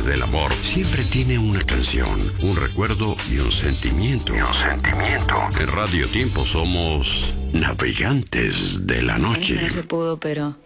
del amor siempre tiene una canción, un recuerdo y un sentimiento. En Radio Tiempo somos navegantes de la noche. No se pudo, pero